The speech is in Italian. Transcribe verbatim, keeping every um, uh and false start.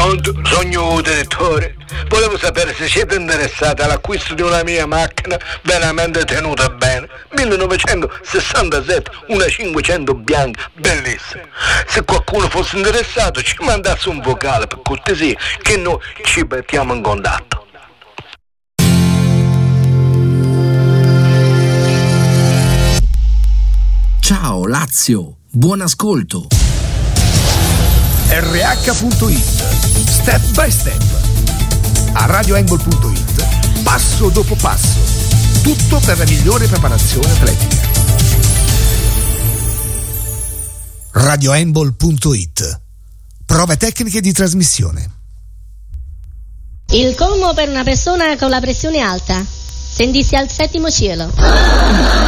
Pronto, sogno direttore. Volevo sapere se siete interessati all'acquisto di una mia macchina veramente tenuta bene. millenovecentosessantasette, una cinquecento bianca, bellissima. Se qualcuno fosse interessato ci mandasse un vocale per cortesia che noi ci mettiamo in contatto. Ciao Lazio, buon ascolto. R H punto it, step by step. A radio angle punto it, passo dopo passo. Tutto per la migliore preparazione atletica. radio angle punto it, prove tecniche di trasmissione. Il colmo per una persona con la pressione alta: sentirsi al settimo cielo.